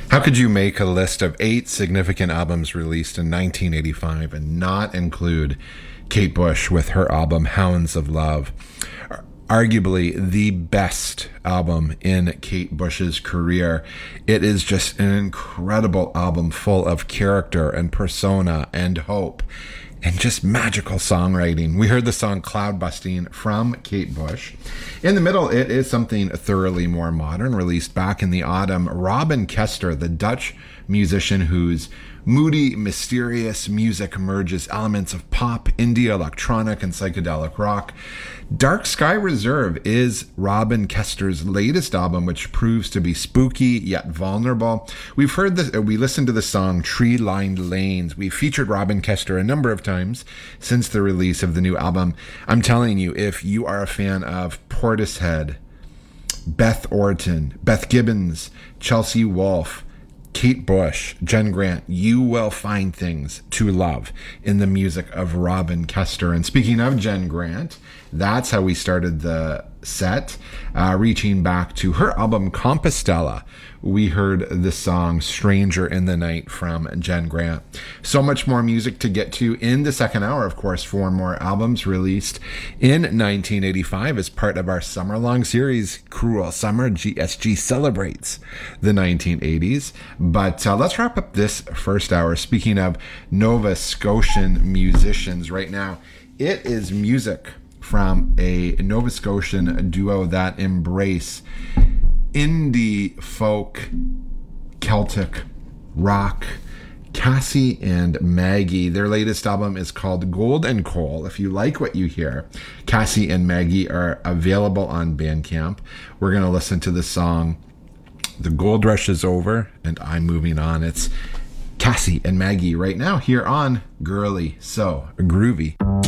How could you make a list of 8 significant albums released in 1985 and not include Kate Bush with her album Hounds of Love? Arguably the best album in Kate Bush's career. It is just an incredible album full of character and persona and hope and just magical songwriting. We heard the song Cloud Busting from Kate Bush. In the middle, it is something thoroughly more modern, released back in the autumn. Robin Kester, the Dutch musician whose moody, mysterious music merges elements of pop, indie, electronic, and psychedelic rock. Dark Sky Reserve is Robin Kester's latest album, which proves to be spooky yet vulnerable. We've heard this, we listened to the song Tree Lined Lanes. We've featured Robin Kester a number of times since the release of the new album. I'm telling you, if you are a fan of Portishead, Beth Orton, Beth Gibbons, Chelsea Wolfe, Kate Bush, Jen Grant, you will find things to love in the music of Robin Kester. And speaking of Jen Grant, that's how we started the set, reaching back to her album Compostela. We heard the song Stranger in the Night from Jen Grant. So much more music to get to in the second hour, of course. 4 more albums released in 1985 as part of our summer-long series, Cruel Summer. GSG celebrates the 1980s. But let's wrap up this first hour. Speaking of Nova Scotian musicians right now, it is music from a Nova Scotian duo that embrace indie folk, Celtic rock, Cassie and Maggie. Their latest album is called Gold and Coal. If you like what you hear, Cassie and Maggie are available on Bandcamp. We're going to listen to the song The Gold Rush is Over and I'm Moving On. It's Cassie and Maggie right now here on Girly So Groovy.